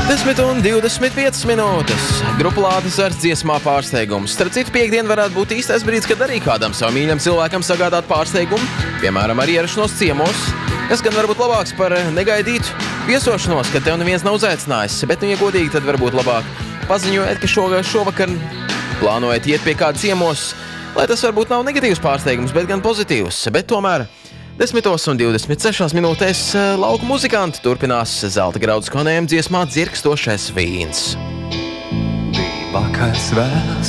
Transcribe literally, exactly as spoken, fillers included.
desmit un divdesmit piecas minūtes. Grupa Lātes Zarts dziesmā pārsteigums. Starp citu, piekdien varētu būt īstais brīdis, kad arī kādam savam mīļam cilvēkam sagādāt pārsteigumu, piemēram, ar ierašanos ciemos. Kas gan varbūt labāks par negaidītu viesošanos, kad tev neviens nav uzaicinājis, bet, nu, ja godīgi, tad varbūt labāk paziņojiet, ka šo, šovakar plānojat iet pie kāda ciemos, lai tas varbūt nav negatīvs pārsteigums, bet gan pozitīvs. Bet tomēr desmitos un divdesmit sešās minūtēs lauku muzikanti turpinās Zelta graudu skanējumu dziesmā Dzirkstošais vīns. Bija vakars vēls.